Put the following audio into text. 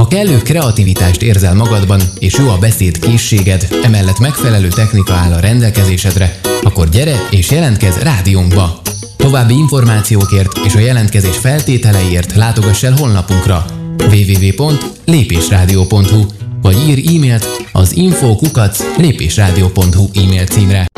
Ha kellő kreativitást érzel magadban, és jó a beszédkészséged, emellett megfelelő technika áll a rendelkezésedre, akkor gyere és jelentkezz rádiónkba! További információkért és a jelentkezés feltételeiért látogass el honlapunkra www.lépésradio.hu vagy írj e-mailt az info@lépésradio.hu e-mail címre.